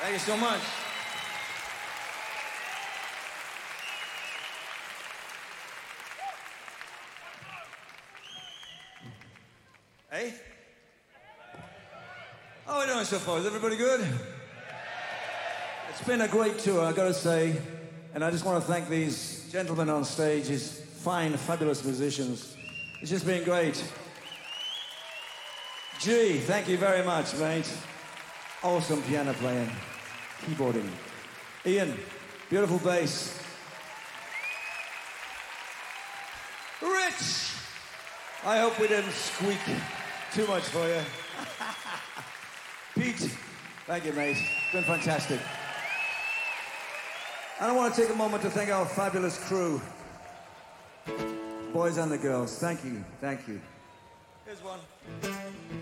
Thank you so much. Hey? How are we doing so far? Is everybody good? It's been a great tour, I gotta say. And I just want to thank these gentlemen on stage, these fine, fabulous musicians. It's just been great. G, thank you very much, mate. Awesome piano playing, keyboarding. Ian, beautiful bass. Rich! I hope we didn't squeak too much for you. Pete, thank you, mate. It's been fantastic. And I want to take a moment to thank our fabulous crew. Boys and the girls, thank you, thank you. Here's one.